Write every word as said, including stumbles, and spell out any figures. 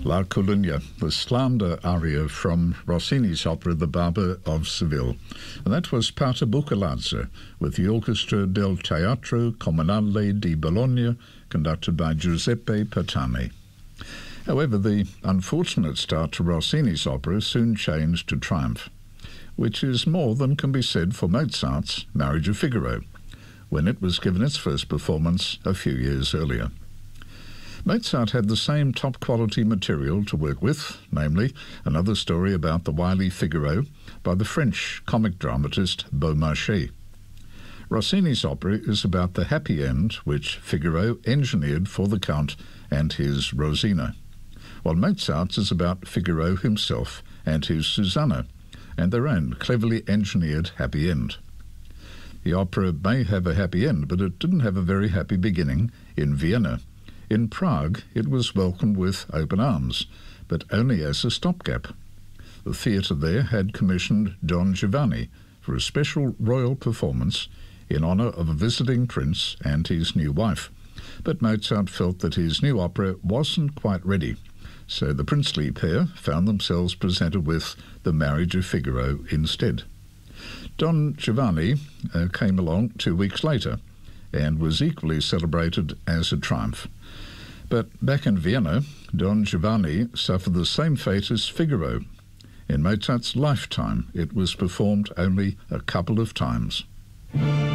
La Colugna, the slander aria from Rossini's opera The Barber of Seville. And that was Parte Bucalazzo with the Orchestra del Teatro Comunale di Bologna, conducted by Giuseppe Patani. However, the unfortunate start to Rossini's opera soon changed to triumph, which is more than can be said for Mozart's Marriage of Figaro, when it was given its first performance a few years earlier. Mozart had the same top-quality material to work with, namely another story about the wily Figaro by the French comic dramatist Beaumarchais. Rossini's opera is about the happy end which Figaro engineered for the Count and his Rosina, while Mozart's is about Figaro himself and his Susanna, and their own cleverly engineered happy end. The opera may have a happy end, but it didn't have a very happy beginning in Vienna. In Prague, it was welcomed with open arms, but only as a stopgap. The theatre there had commissioned Don Giovanni for a special royal performance in honour of a visiting prince and his new wife, but Mozart felt that his new opera wasn't quite ready, so the princely pair found themselves presented with The Marriage of Figaro instead. Don Giovanni uh, came along two weeks later and was equally celebrated as a triumph. But back in Vienna, Don Giovanni suffered the same fate as Figaro. In Mozart's lifetime, it was performed only a couple of times.